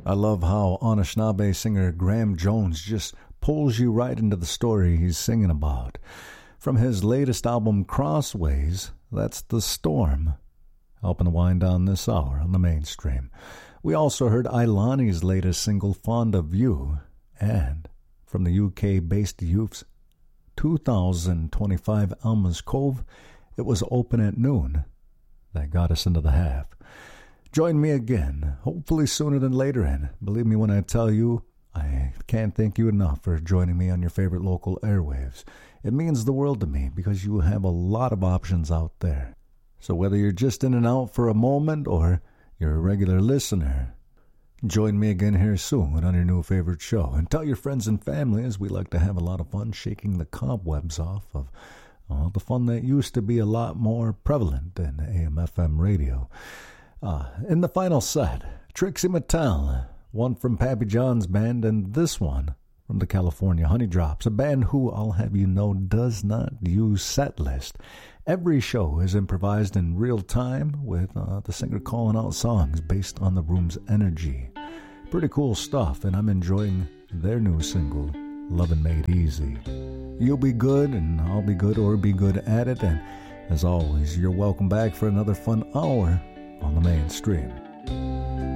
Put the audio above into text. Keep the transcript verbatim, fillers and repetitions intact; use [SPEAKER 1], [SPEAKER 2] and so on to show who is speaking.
[SPEAKER 1] I love how Anishinaabe singer Graham Jones just pulls you right into the story he's singing about. From his latest album, Crossways, that's The Storm, helping to wind down this hour on the mainstream. We also heard Ailani's latest single, Fond of You, and from the U K-based Youth's two thousand twenty-five Alma's Cove, it was Open at Noon. That got us into the half. Join me again, hopefully sooner than later, and believe me when I tell you, I can't thank you enough for joining me on your favorite local airwaves. It means the world to me because you have a lot of options out there. So whether you're just in and out for a moment or you're a regular listener, join me again here soon on your new favorite show. And tell your friends and family, as we like to have a lot of fun shaking the cobwebs off of all the fun that used to be a lot more prevalent in A M F M radio. Uh, in the final set, Trixie Mattel, one from Pappy John's band, and this one from the California Honey Drops, a band who, I'll have you know, does not use set list. Every show is improvised in real time with uh, the singer calling out songs based on the room's energy. Pretty cool stuff, and I'm enjoying their new single, Lovin' Made Easy. You'll be good, and I'll be good, or be good at it, and as always, you're welcome back for another fun hour on the mainstream.